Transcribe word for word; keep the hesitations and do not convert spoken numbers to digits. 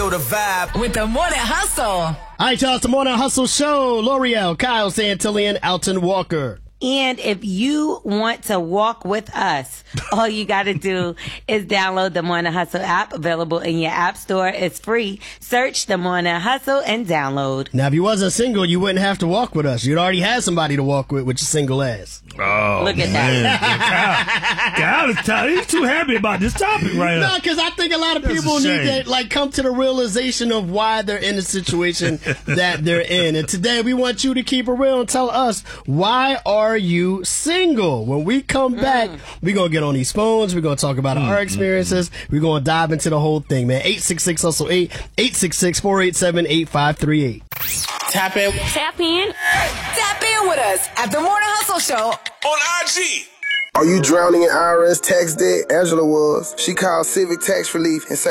know the vibe. With the Morning Hustle. All right, y'all, it's the Morning Hustle Show. L'Oreal, Kyle Santillan, Alton Walker. And if you want to walk with us, all you got to do is download the Morning Hustle app, available in your app store. It's free. Search the Morning Hustle and download. Now, if you wasn't single, you wouldn't have to walk with us. You'd already have somebody to walk with with your single ass. Oh, Look at man. that. Kyle, Kyle, he's too happy about this topic right now. No, because I think a lot of That's people a need shame. to like come to the realization of why they're in the situation that they're in. And today we want you to keep it real and tell us, why are you single? When we come back, Mm. we're going to get on these phones. We're going to talk about Mm, our experiences. We're going to dive into the whole thing, man. eight six six hustle eight, eight six six, four eight seven, eight five three eight. Tap in Tap in. Tap in with us at the Morning Hustle Show. on I G. Are you drowning in I R S tax debt? Angela was. She called Civic Tax Relief and